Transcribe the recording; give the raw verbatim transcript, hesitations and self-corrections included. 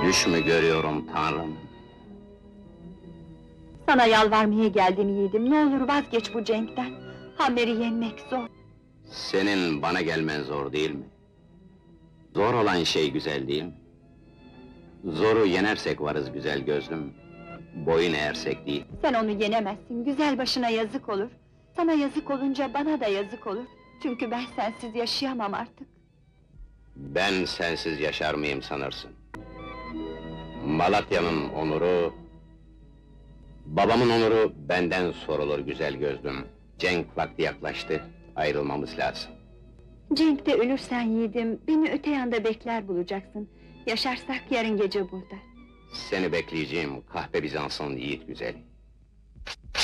Düş mü görüyorum Tanrım? Sana yalvarmaya geldim yiğidim, ne olur vazgeç bu cenkten. Hamer'i yenmek zor. Senin bana gelmen zor değil mi? Zor olan şey güzel değil mi? Zoru yenersek varız güzel gözlüm. Boyun eğersek değil. Sen onu yenemezsin, güzel başına yazık olur. Sana yazık olunca bana da yazık olur. Çünkü ben sensiz yaşayamam artık. Ben sensiz yaşar mıyım sanırsın? Malatya'nın onuru... Babamın onuru benden sorulur güzel gözlüm. Cenk vakti yaklaştı, ayrılmamız lazım. Cenk'te ölürsen yiğidim, beni öte yanda bekler bulacaksın. Yaşarsak yarın gece burada. Seni bekleyeceğim, kahpe Bizans'ın yiğit güzeli.